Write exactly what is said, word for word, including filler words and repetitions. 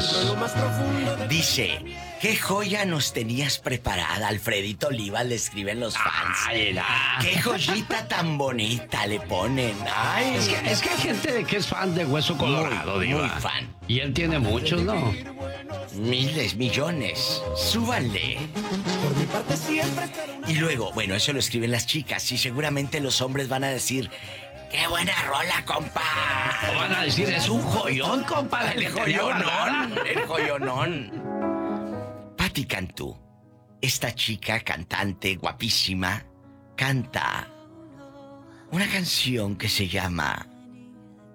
Vámonos. Dice, qué joya nos tenías preparada, Alfredito Olivas, le escriben los fans. Ay, no. Qué joyita tan bonita le ponen. Ay, Es que, es que hay gente que es fan de Hueso Colorado, muy, Diva. muy fan. Y él tiene muchos, ¿no? Miles, millones. Súbanle. Y luego, bueno, eso lo escriben las chicas y seguramente los hombres van a decir, ¡qué buena rola, compa! O van a decir, es un joyón, compa. El joyonón, el joyonón. Patti Cantú, esta chica cantante guapísima, canta una canción que se llama